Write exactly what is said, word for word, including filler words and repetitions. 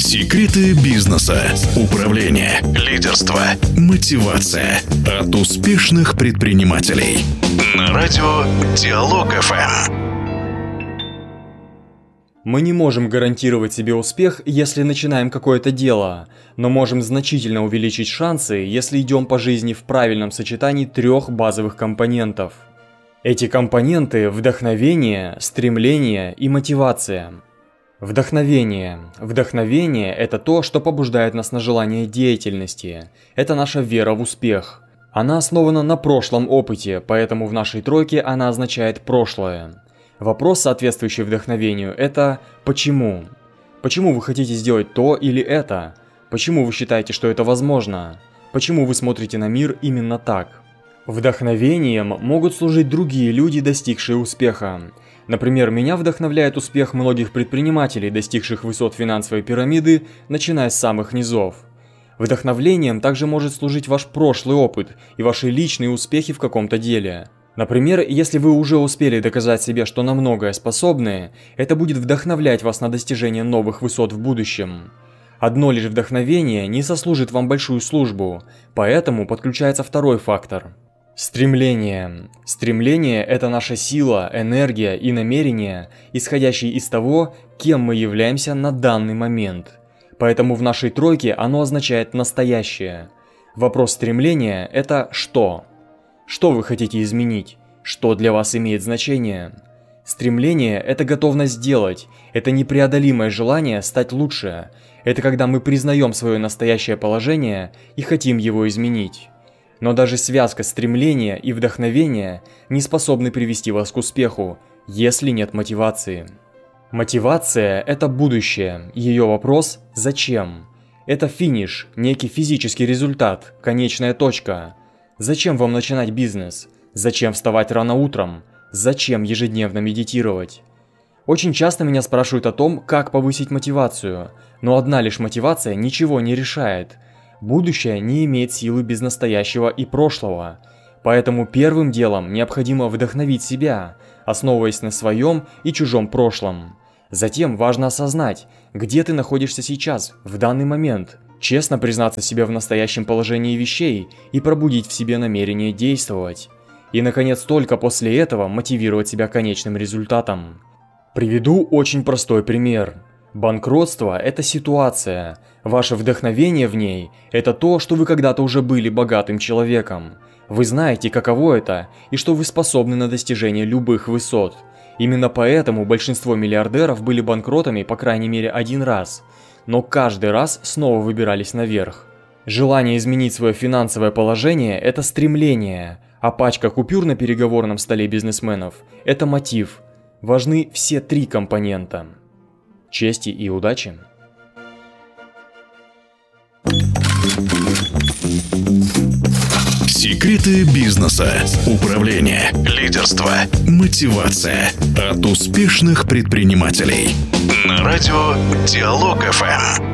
Секреты бизнеса, управления, лидерства, мотивация от успешных предпринимателей. На радио Диалог эф эм. Мы не можем гарантировать себе успех, если начинаем какое-то дело, но можем значительно увеличить шансы, если идем по жизни в правильном сочетании трех базовых компонентов. Эти компоненты – вдохновение, стремление и мотивация. Вдохновение. Вдохновение – это то, что побуждает нас на желание деятельности. Это наша вера в успех. Она основана на прошлом опыте, поэтому в нашей тройке она означает прошлое. Вопрос, соответствующий вдохновению, это «почему?». Почему вы хотите сделать то или это? Почему вы считаете, что это возможно? Почему вы смотрите на мир именно так? Вдохновением могут служить другие люди, достигшие успеха. Например, меня вдохновляет успех многих предпринимателей, достигших высот финансовой пирамиды, начиная с самых низов. Вдохновлением также может служить ваш прошлый опыт и ваши личные успехи в каком-то деле. Например, если вы уже успели доказать себе, что на многое способны, это будет вдохновлять вас на достижение новых высот в будущем. Одно лишь вдохновение не сослужит вам большую службу, поэтому подключается второй фактор. Стремление. Стремление – это наша сила, энергия и намерение, исходящие из того, кем мы являемся на данный момент. Поэтому в нашей тройке оно означает «настоящее». Вопрос стремления – это «что?». Что вы хотите изменить? Что для вас имеет значение? Стремление – это готовность сделать, это непреодолимое желание стать лучше. Это когда мы признаем свое настоящее положение и хотим его изменить. Но даже связка стремления и вдохновения не способны привести вас к успеху, если нет мотивации. Мотивация – это будущее, ее вопрос – зачем? Это финиш, некий физический результат, конечная точка. Зачем вам начинать бизнес? Зачем вставать рано утром? Зачем ежедневно медитировать? Очень часто меня спрашивают о том, как повысить мотивацию, но одна лишь мотивация ничего не решает. Будущее не имеет силы без настоящего и прошлого. Поэтому первым делом необходимо вдохновить себя, основываясь на своем и чужом прошлом. Затем важно осознать, где ты находишься сейчас, в данный момент. Честно признаться себе в настоящем положении вещей и пробудить в себе намерение действовать. И, наконец, только после этого мотивировать себя конечным результатом. Приведу очень простой пример. Банкротство – это ситуация. Ваше вдохновение в ней – это то, что вы когда-то уже были богатым человеком. Вы знаете, каково это, и что вы способны на достижение любых высот. Именно поэтому большинство миллиардеров были банкротами по крайней мере один раз. Но каждый раз снова выбирались наверх. Желание изменить свое финансовое положение – это стремление, а пачка купюр на переговорном столе бизнесменов – это мотив. Важны все три компонента. Чести и удачи! Секреты бизнеса, управления, лидерства, мотивация от успешных предпринимателей. На радио Диалог эф эм.